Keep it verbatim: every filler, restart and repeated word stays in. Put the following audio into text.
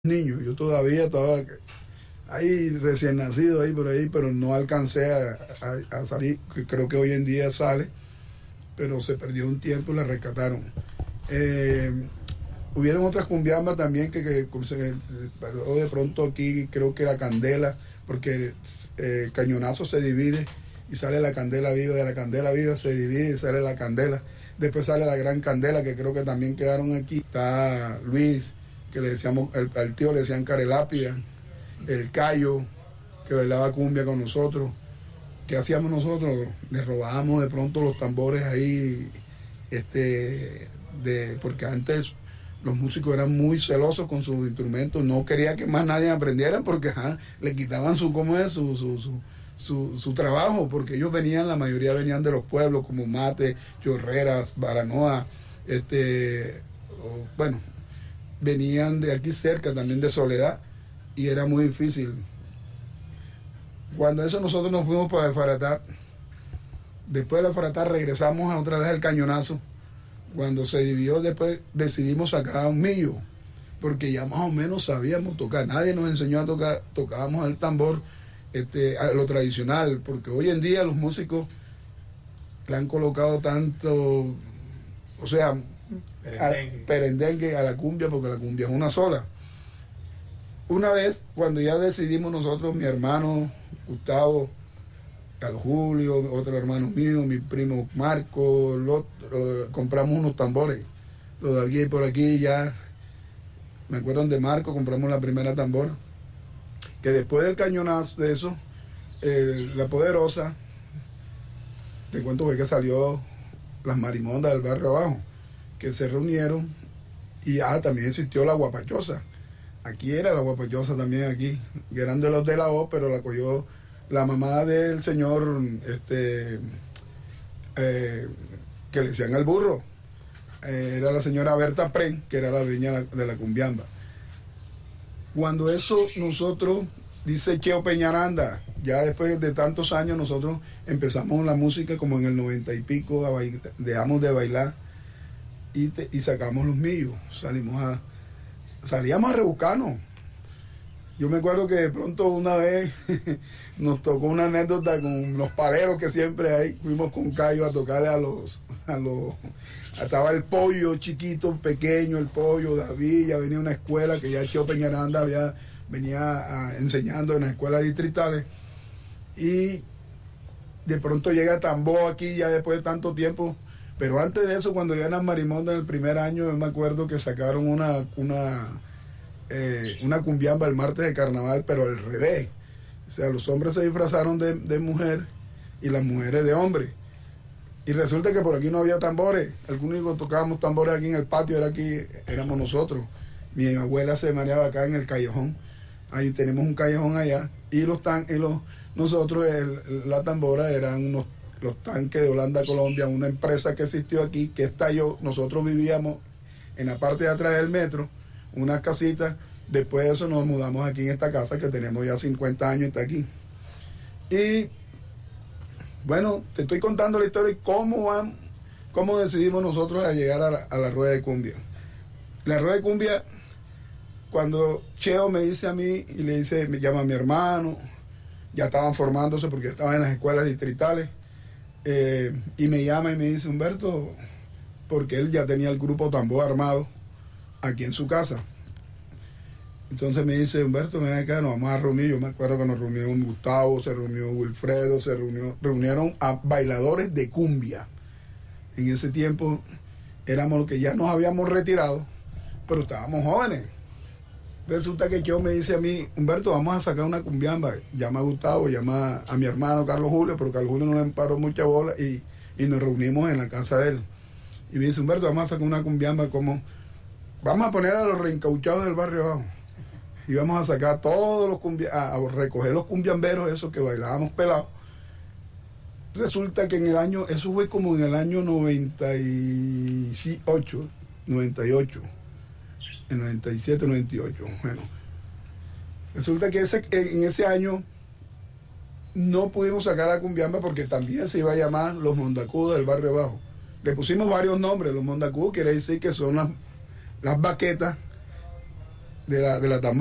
niño, yo todavía estaba ahí recién nacido ahí por ahí, pero no alcancé a, a, a salir, creo que hoy en día sale, pero se perdió un tiempo y la rescataron. Eh, hubieron otras cumbiambas también que, que se, pero de pronto aquí creo que la Candela, porque eh, Cañonazo se divide y sale la Candela Viva, de la Candela Viva se divide y sale la Candela, después sale la Gran Candela, que creo que también quedaron aquí. Está Luis, que le decíamos, el, al tío le decían Carelápida, el Cayo, que bailaba cumbia con nosotros. ¿Qué hacíamos nosotros? Le robábamos de pronto los tambores ahí, este, de, porque antes los músicos eran muy celosos con sus instrumentos, no quería que más nadie aprendiera porque ajá, le quitaban su, ¿cómo es? Su, su, su, su, su trabajo, porque ellos venían, la mayoría venían de los pueblos como Mate, Chorreras, Baranoa, este, o, bueno, venían de aquí cerca también de Soledad y era muy difícil. Cuando eso nosotros nos fuimos para el Faratá, después del Faratá regresamos a otra vez al Cañonazo. Cuando se dividió después decidimos sacar un millo, porque ya más o menos sabíamos tocar, nadie nos enseñó a tocar, tocábamos el tambor, este, a lo tradicional, porque hoy en día los músicos le han colocado tanto, o sea, perendengue. A, perendengue a la cumbia, porque la cumbia es una sola. Una vez, cuando ya decidimos nosotros, mi hermano Gustavo, Carlos Julio, otro hermano mío, mi primo Marco, el otro, compramos unos tambores. Todavía por aquí ya, me acuerdo de Marco, compramos la primera tambora. Que después del Cañonazo, de eso, eh, la Poderosa, te cuento que salió las marimondas del barrio abajo, que se reunieron, y ah, también existió la Guapachosa. Aquí era la Guapachosa también, aquí, que eran de los de la O, pero la cogió la mamá del señor, este, eh, que le decían al burro, eh, era la señora Berta Pren, que era la dueña de la, de la cumbiamba. Cuando eso nosotros, dice Cheo Peñaranda, ya después de tantos años nosotros empezamos la música como en el noventa y pico, a bailar, dejamos de bailar y, te, y sacamos los millos, salimos a, salíamos a rebuscarnos. Yo me acuerdo que de pronto una vez nos tocó una anécdota con los paleros que siempre hay, fuimos con Cayo a tocarle a los, a los, estaba el pollo chiquito, pequeño, el pollo, David, ya venía una escuela que ya Cheo Peñaranda había, venía a, enseñando en las escuelas distritales, y de pronto llega Tambó aquí ya después de tanto tiempo, pero antes de eso, cuando llegan las marimondas en el primer año, yo me acuerdo que sacaron una, una Eh, una cumbiamba el martes de carnaval, pero al revés. O sea, los hombres se disfrazaron de, de mujer y las mujeres de hombre. Y resulta que por aquí no había tambores. El único que tocábamos tambores aquí en el patio era aquí, éramos nosotros. Mi abuela se mareaba acá en el callejón. Ahí tenemos un callejón allá. Y los tan, y los nosotros, el, la tambora eran unos, los tanques de Holanda Colombia, una empresa que existió aquí, que estalló. Nosotros vivíamos en la parte de atrás del metro, unas casitas. Después de eso nos mudamos aquí en esta casa que tenemos ya cincuenta años, está aquí. Y bueno, te estoy contando la historia de cómo, van, cómo decidimos nosotros a llegar a la, a la rueda de cumbia. La rueda de cumbia, cuando Cheo me dice a mí y le dice, me llama a mi hermano, ya estaban formándose porque estaban en las escuelas distritales, eh, y me llama y me dice, Humberto, porque él ya tenía el grupo Tambor armado aquí en su casa. Entonces me dice, Humberto, ven acá, nos vamos a reunir. Yo me acuerdo que nos reunió Gustavo, se reunió Wilfredo, se reunió, reunieron a bailadores de cumbia. En ese tiempo éramos los que ya nos habíamos retirado, pero estábamos jóvenes. Resulta que yo me dice a mí, Humberto, vamos a sacar una cumbiamba. Llama a Gustavo, llama a mi hermano Carlos Julio, pero Carlos Julio no le paró mucha bola y, y nos reunimos en la casa de él. Y me dice, Humberto, vamos a sacar una cumbiamba como... Vamos a poner a los reencauchados del barrio abajo. Y vamos a sacar todos los cumbiamberos, a recoger los cumbiamberos, esos que bailábamos pelados. Resulta que en el año, eso fue como en el año noventa y ocho, noventa y ocho, en noventa y siete, noventa y ocho. Bueno, resulta que ese, en ese año no pudimos sacar la cumbiamba porque también se iba a llamar los mondacudos del barrio abajo. Le pusimos varios nombres. Los mondacudos quiere decir que son las, las baquetas de la, de la tambora.